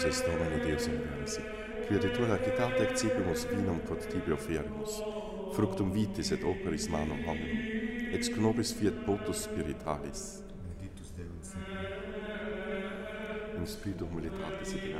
Est Domini Deus omnipotensi, creatura lactata et cipimus vinum quod tibi offerimus, fructum vitis et operis manum hominum, ex nobis fiat potus spiritualis. Benedictus Deus In spiritu humilitatis et in